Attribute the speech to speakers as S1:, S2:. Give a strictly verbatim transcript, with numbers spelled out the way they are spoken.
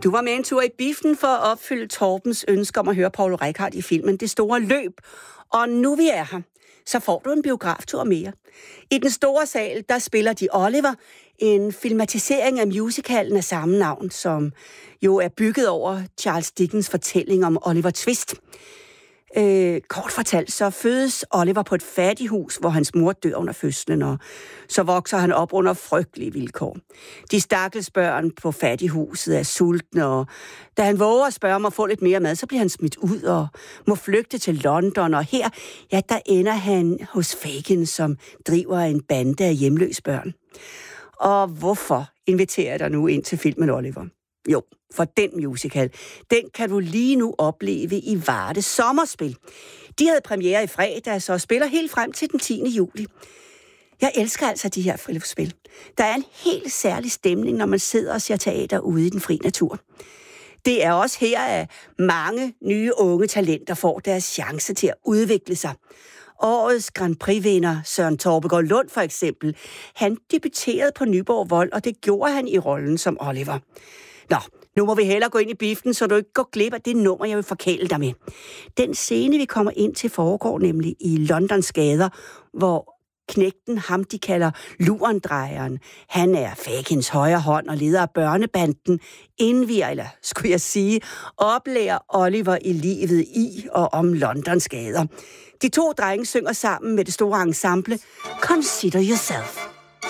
S1: Du var med en tur i biffen for at opfylde Torbens ønske om at høre Poul Reichhardt i filmen Det Store Løb. Og nu vi er her, så får du en biograftur mere. I den store sal, der spiller de Oliver, en filmatisering af musicalen af samme navn, som jo er bygget over Charles Dickens fortælling om Oliver Twist. Øh, kort fortalt, så fødes Oliver på et fattighus, hvor hans mor dør under fødslen, og så vokser han op under frygtelige vilkår. De stakkels børn på fattighuset er sultne, og da han våger at spørge om at få lidt mere mad, så bliver han smidt ud og må flygte til London, og her, ja, der ender han hos Fagin, som driver en bande af hjemløse børn. Og hvorfor inviterer jeg dig nu ind til filmen Oliver? Jo, for den musical, den kan du lige nu opleve i Varde Sommerspil. De havde premiere i fredags og spiller helt frem til den tiende juli. Jeg elsker altså de her friluftsspil. Der er en helt særlig stemning, når man sidder og ser teater ude i den fri natur. Det er også her, at mange nye unge talenter får deres chance til at udvikle sig. Årets Grand Prix-vinder Søren Torpegaard Lund for eksempel, han debuterede på Nyborg Vold, og det gjorde han i rollen som Oliver. Nå, nu må vi hellere gå ind i biffen, så du ikke går glip af det nummer, jeg vil forkæle dig med. Den scene, vi kommer ind til, foregår nemlig i Londons gader, hvor knægten, ham de kalder Lurendrejeren, han er Fagins højre hånd og leder af børnebanden, indviger, eller skulle jeg sige, oplærer Oliver i livet i og om Londons gader. De to drenge synger sammen med det store ensemble Consider Yourself.